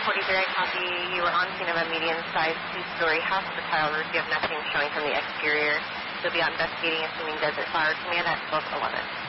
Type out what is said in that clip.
43, I copy. You were on scene of a medium-sized two-story house with a tile roof. You have nothing showing from the exterior. You'll be out investigating assuming Desert Flower Command at 12:11.